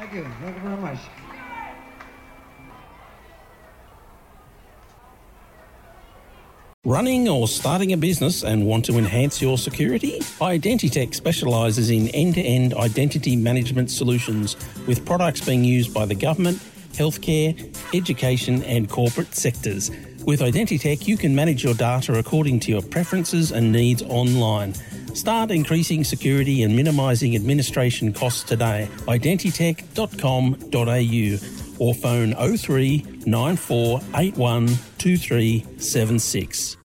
Thank you very much. Running or starting a business and want to enhance your security? Identitech specialises in end-to-end identity management solutions with products being used by the government, healthcare, education and corporate sectors. With Identitech, you can manage your data according to your preferences and needs online. Start increasing security and minimising administration costs today. Identitech.com.au or phone 03 9481 2376.